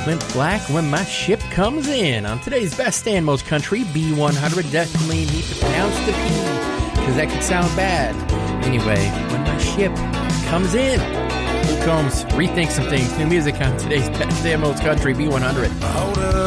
Clint Black, When My Ship Comes In. On today's Best and Most Country, B100, definitely need to pronounce the P, because that could sound bad. Anyway, When My Ship Comes In. Luke Combs rethinks some things. New music on today's Best and Most Country, B100.